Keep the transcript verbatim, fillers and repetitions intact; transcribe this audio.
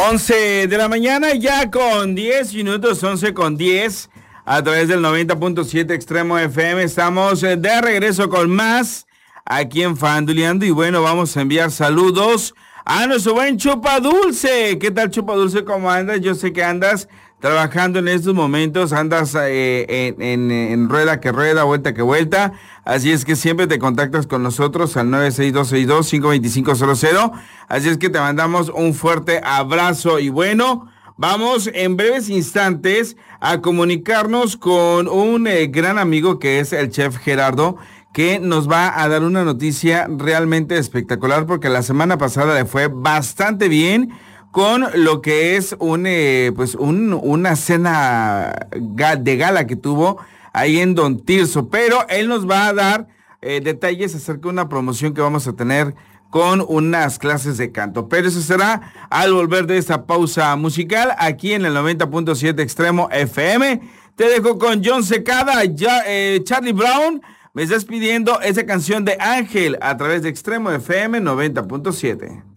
once de la mañana, ya con diez minutos, once con diez, a través del noventa punto siete Extremo F M. Estamos de regreso con más aquí en Fanduleando. Y bueno, vamos a enviar saludos a nuestro buen Chupa Dulce. ¿Qué tal, Chupa Dulce? ¿Cómo andas? Yo sé que andas trabajando en estos momentos, andas eh, en, en, en rueda que rueda, vuelta que vuelta, así es que siempre te contactas con nosotros al nueve seis dos seis dos, cinco dos cinco cero cero, así es que te mandamos un fuerte abrazo. Y bueno, vamos en breves instantes a comunicarnos con un eh, gran amigo que es el chef Gerardo, que nos va a dar una noticia realmente espectacular, porque la semana pasada le fue bastante bien con lo que es un eh, pues un, una cena de gala que tuvo ahí en Don Tirso, pero él nos va a dar eh, detalles acerca de una promoción que vamos a tener con unas clases de canto, pero eso será al volver de esta pausa musical aquí en el noventa punto siete Extremo F M. Te dejo con John Secada, ya, eh, Charlie Brown, me estás pidiendo esa canción de Ángel a través de Extremo F M noventa punto siete.